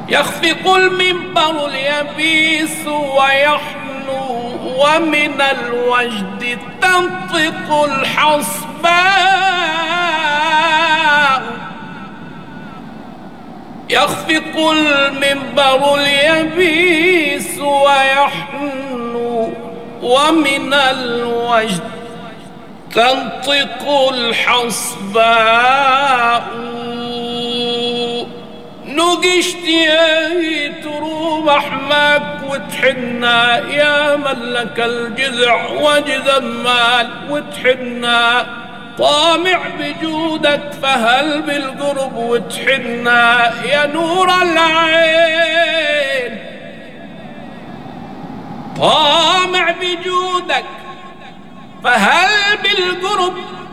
يخفق المنبر اليبيس ويحنو، ومن الوجد تنطق الحصباء. يخفق المنبر اليبيس ويحنو، ومن الوجد تنطق الحصباء. نقشت يا تروم أحماك وتحنا، يا ملك الجذع وجذمال وتحنا، طامع بجودك فهل بالقرب وتحنا، يا نور العين طامع بجودك فهل بالقرب